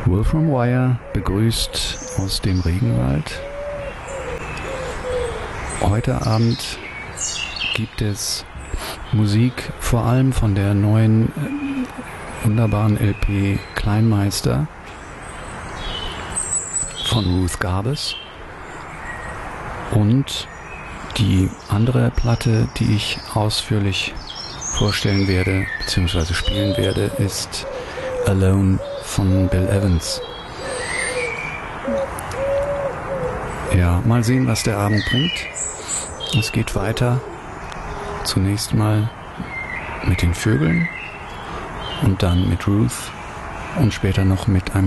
Wolfram Wire begrüßt aus dem Regenwald. Heute Abend gibt es Musik vor allem von der neuen wunderbaren LP Kleinmeister von Ruth Garbus. Und die andere Platte, die ich ausführlich vorstellen werde, beziehungsweise spielen werde, ist Alone von Bill Evans. Ja, mal sehen, was der Abend bringt. Es geht weiter. Zunächst mal mit den Vögeln und dann mit Ruth und später noch mit einem